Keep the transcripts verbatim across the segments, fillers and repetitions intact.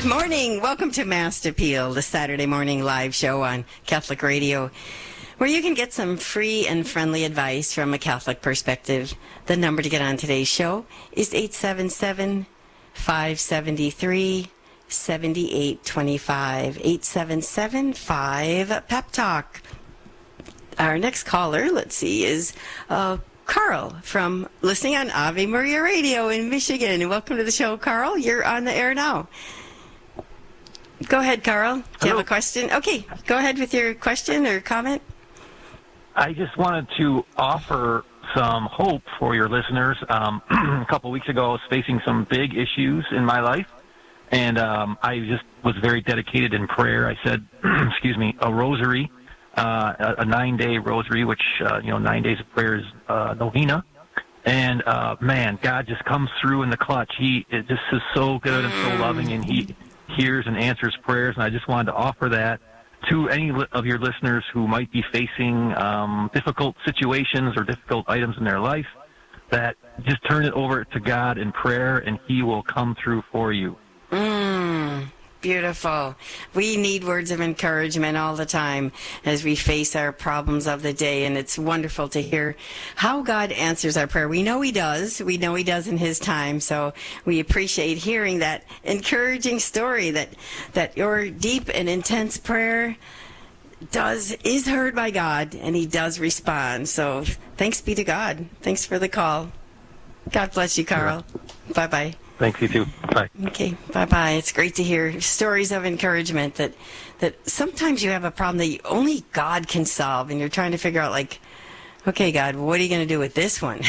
Good morning. Welcome to Mass Appeal, the Saturday morning live show on Catholic Radio, where you can get some free and friendly advice from a Catholic perspective. The number to get on today's show is eight seven seven, five seven three, seven eight two five. eight seven seven, five, Pep Talk. Our next caller, let's see, is uh, Carl from listening on Ave Maria Radio in Michigan. Welcome to the show, Carl. You're on the air now. Go ahead, Carl. Do you Hello. have a question? Okay, go ahead with your question or comment. I just wanted to offer some hope for your listeners. Um, a couple weeks ago, I was facing some big issues in my life, and um, I just was very dedicated in prayer. I said, excuse me, a rosary, uh, a, a nine-day rosary, which, uh, you know, nine days of prayer is uh, novena. And, uh, man, God just comes through in the clutch. He it just is so good and so loving, and he hears and answers prayers, and I just wanted to offer that to any of your listeners who might be facing um, difficult situations or difficult items in their life, that just turn it over to God in prayer, and He will come through for you. Mm, beautiful. We need words of encouragement all the time as we face our problems of the day, and it's wonderful to hear how God answers our prayer. We know He does. We know He does in His time, so we appreciate hearing that encouraging story that, that your deep and intense prayer does is heard by God, and He does respond. So thanks be to God. Thanks for the call. God bless you, Carl. Sure. Bye-bye. Thanks, you too. Bye. Okay, bye-bye. It's great to hear stories of encouragement that, that sometimes you have a problem that only God can solve, and you're trying to figure out, like, okay, God, what are you going to do with this one?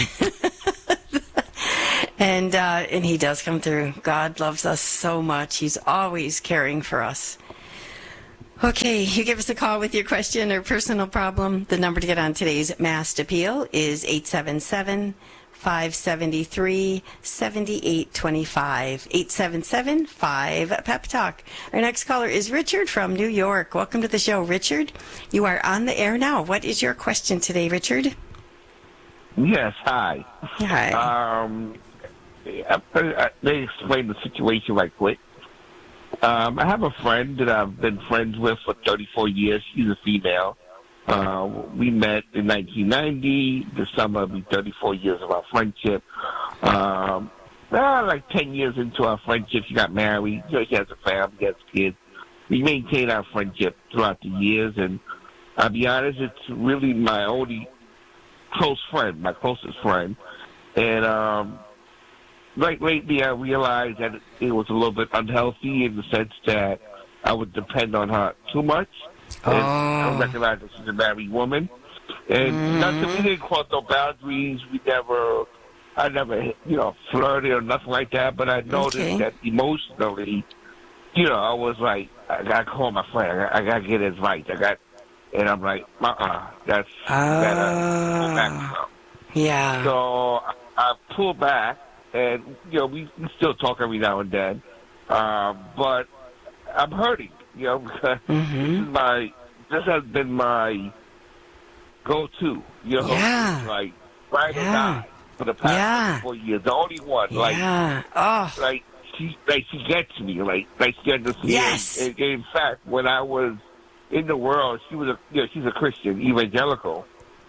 and uh, and He does come through. God loves us so much. He's always caring for us. Okay, you give us a call with your question or personal problem. The number to get on today's Mass Appeal is eight seven seven, five seven three, seven eight two five. eight seven seven, five, Pep Talk. Our next caller is Richard from New York. Welcome to the show, Richard. You are on the air now. What is your question today, Richard? Yes, hi. Hi. Um, I, I, they explained the situation right quick. Um, I have a friend that I've been friends with for thirty-four years. She's a female. Uh, we met in nineteen ninety. This summer will be thirty-four years of our friendship. Um, well, like ten years into our friendship, she got married. You know, she has a family, she has kids. We maintained our friendship throughout the years, and I'll be honest, it's really my only close friend, my closest friend. And um, right lately, I realized that it was a little bit unhealthy in the sense that I would depend on her too much. And I Oh. recognize that she's a married woman. And mm-hmm. nothing, we didn't cross no boundaries. We never, I never, you know, flirted or nothing like that. But I noticed Okay. that emotionally, you know, I was like, I got to call my friend. I got, I got to get advice. I got, and I'm like, uh-uh, that's, Oh. that pull back from. Yeah. So I, I pulled back, and, you know, we, we still talk every now and then. Uh, but I'm hurting. You know, because Mm-hmm. this is my, this has been my go-to. You know, Yeah. it's like ride or Yeah. die for the past Yeah. four years. The only one, Yeah. Oh. like, like she, like she gets me, like, like she understands. Yes. And, and in fact, when I was in the world, she was a, you know, she's a Christian, evangelical.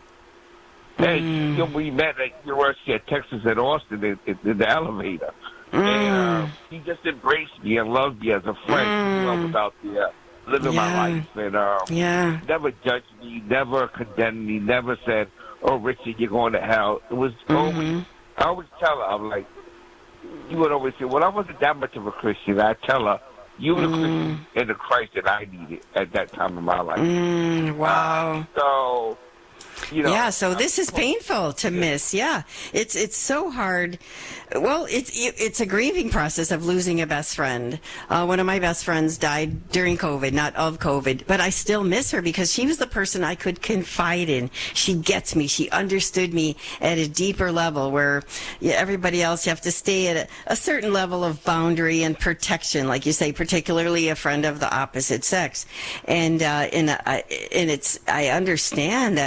And Mm. you know, we met at University of Texas at Austin in, in, in the elevator. And uh, he just embraced me and loved me as a friend. Mm. You know, I was out there living Yeah. my life, and um, Yeah. never judged me, never condemned me, never said, "Oh, Richard, you're going to hell." It was always, I always tell her, I'm like, you would always say, "Well, I wasn't that much of a Christian." I tell her, "You were the Christian and the Christ that I needed at that time in my life." Mm, wow. Uh, so. You know, yeah, so this is painful to miss. Yeah, it's it's so hard. Well, it's it's a grieving process of losing a best friend. Uh, one of my best friends died during COVID, not of COVID, but I still miss her because she was the person I could confide in. She gets me. She understood me at a deeper level where yeah, everybody else, you have to stay at a, a certain level of boundary and protection, like you say, particularly a friend of the opposite sex. And uh, and, uh, and it's I understand that pain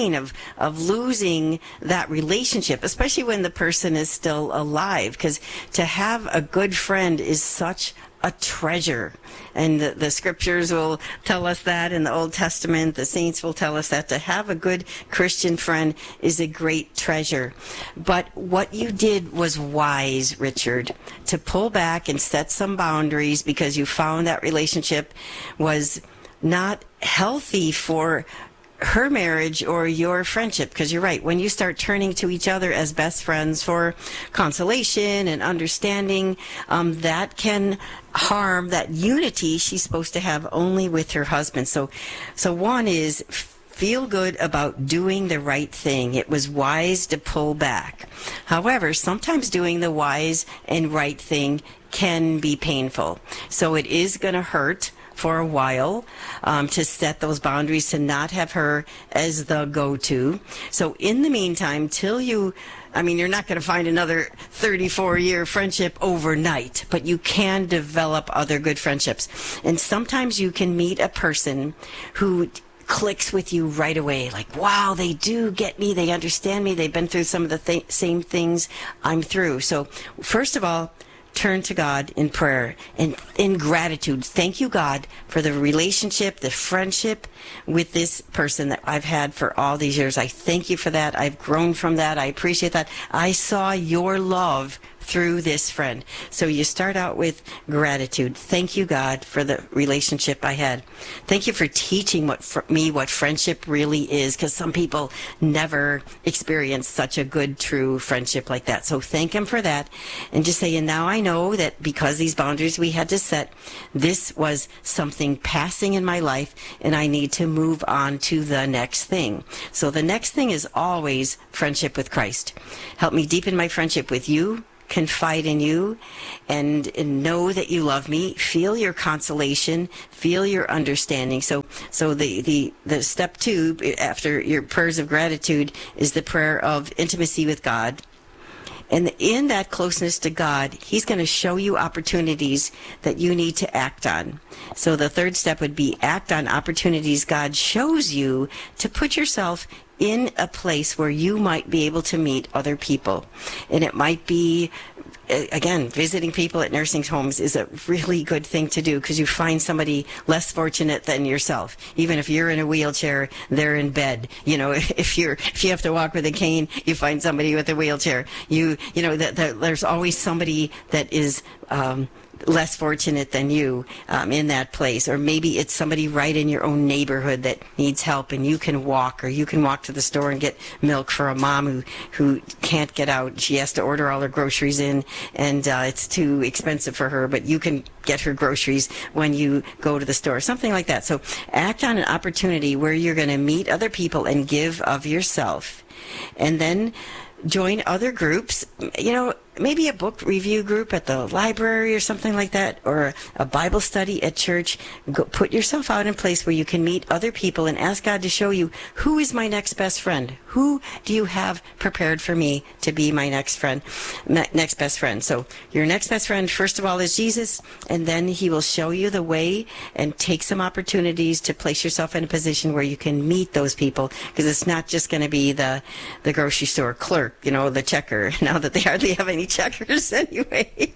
pain of, of losing that relationship, especially when the person is still alive. Because to have a good friend is such a treasure. And the, the scriptures will tell us that in the Old Testament. The saints will tell us that to have a good Christian friend is a great treasure. But what you did was wise, Richard, to pull back and set some boundaries because you found that relationship was not healthy for her marriage or your friendship. Because you're right, when you start turning to each other as best friends for consolation and understanding, um, that can harm that unity she's supposed to have only with her husband. So, so one is feel good about doing the right thing. It was wise to pull back. However, sometimes doing the wise and right thing can be painful. So it is going to hurt for a while um, to set those boundaries, to not have her as the go-to. So in the meantime, till you, I mean, you're not going to find another thirty-four year friendship overnight, but you can develop other good friendships. And sometimes you can meet a person who clicks with you right away. Like, wow, they do get me. They understand me. They've been through some of the th- same things I'm through. So first of all, turn to God in prayer and in gratitude. Thank you, God, for the relationship, the friendship with this person that I've had for all these years. I thank you for that. I've grown from that. I appreciate that. I saw your love through this friend. So you start out with gratitude. Thank you, God, for the relationship I had. Thank you for teaching what for me what friendship really is, because some people never experience such a good, true friendship like that. So thank him for that. And just say, and now I know that because these boundaries we had to set, this was something passing in my life, and I need to move on to the next thing. So the next thing is always friendship with Christ. Help me deepen my friendship with you, confide in you, and, and know that you love me. Feel your consolation, feel your understanding. So so the, the, the step two after your prayers of gratitude is the prayer of intimacy with God. And in that closeness to God, he's going to show you opportunities that you need to act on. So the third step would be act on opportunities God shows you to put yourself in a place where you might be able to meet other people. And it might be, again, visiting people at nursing homes is a really good thing to do, because you find somebody less fortunate than yourself. Even if you're in a wheelchair, they're in bed. You know, if you're if you have to walk with a cane, you find somebody with a wheelchair. You you know that the, there's always somebody that is um, less fortunate than you um, in that place. Or maybe it's somebody right in your own neighborhood that needs help, and you can walk, or you can walk to the store and get milk for a mom who, who can't get out. She has to order all her groceries in, and uh, it's too expensive for her, but you can get her groceries when you go to the store, something like that. So act on an opportunity where you're going to meet other people and give of yourself. And then join other groups, you know, maybe a book review group at the library or something like that, or a Bible study at church. Go, put yourself out in a place where you can meet other people and ask God to show you, who is my next best friend? Who do you have prepared for me to be my next friend, next best friend? So your next best friend, first of all, is Jesus, and then he will show you the way and take some opportunities to place yourself in a position where you can meet those people, because it's not just going to be the, the grocery store clerk, you know, the checker, now that they hardly have any checkers anyway.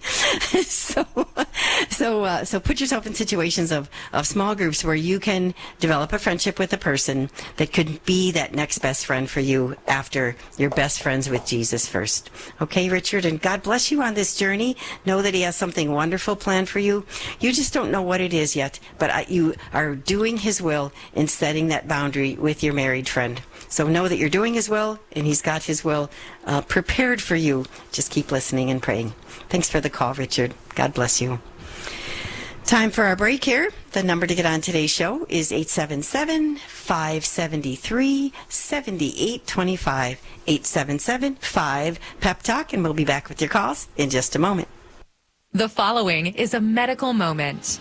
so so uh, so put yourself in situations of, of small groups where you can develop a friendship with a person that could be that next best friend for you after you're best friends with Jesus first. Okay, Richard, and God bless you on this journey. Know that he has something wonderful planned for you. You just don't know what it is yet, but you are doing his will in setting that boundary with your married friend. So know that you're doing his will, and he's got his will uh, prepared for you. Just keep listening and praying. Thanks for the call, Richard. God bless you. Time for our break here. The number to get on today's show is eight seven seven, five seven three, seven eight two five. eight seven seven, five, PEP Talk, and we'll be back with your calls in just a moment. The following is a medical moment.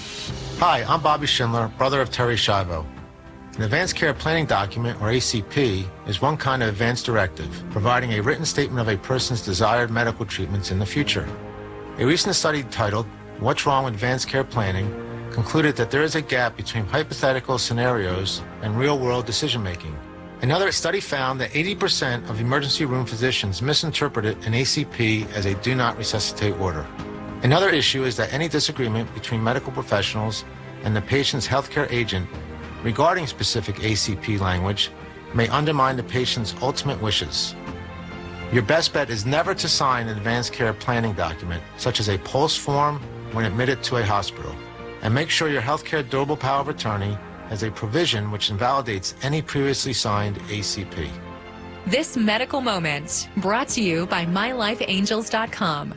Hi, I'm Bobby Schindler, brother of Terry Schiavo. An Advanced Care Planning Document, or A C P, is one kind of advance directive, providing a written statement of a person's desired medical treatments in the future. A recent study titled, What's Wrong with Advanced Care Planning, concluded that there is a gap between hypothetical scenarios and real-world decision-making. Another study found that eighty percent of emergency room physicians misinterpreted an A C P as a do not resuscitate order. Another issue is that any disagreement between medical professionals and the patient's healthcare agent regarding specific A C P language may undermine the patient's ultimate wishes. Your best bet is never to sign an advanced care planning document, such as a PULSE form, when admitted to a hospital. And make sure your healthcare durable power of attorney has a provision which invalidates any previously signed A C P. This medical moment brought to you by my life angels dot com.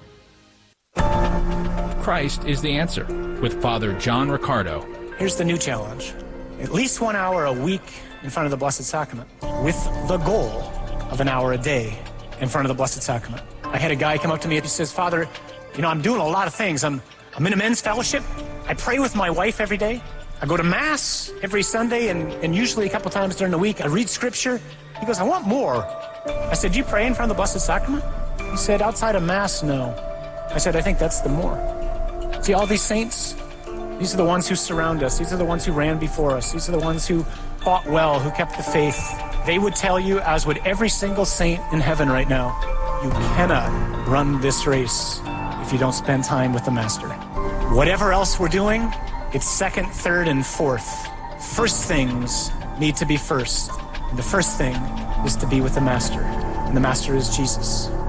Christ is the answer with Father John Riccardo. Here's the new challenge. At least one hour a week in front of the Blessed Sacrament, with the goal of an hour a day in front of the Blessed Sacrament. I had a guy come up to me and he says, Father, you know, I'm doing a lot of things. I'm, I'm in a men's fellowship. I pray with my wife every day. I go to Mass every Sunday and, and usually a couple times during the week. I read Scripture. He goes, I want more. I said, do you pray in front of the Blessed Sacrament? He said, outside of Mass, no. I said, I think that's the more. See, all these saints, these are the ones who surround us. These are the ones who ran before us. These are the ones who fought well, who kept the faith. They would tell you, as would every single saint in heaven right now, you cannot run this race if you don't spend time with the Master. Whatever else we're doing, it's second, third, and fourth. First things need to be first. And the first thing is to be with the Master. And the Master is Jesus.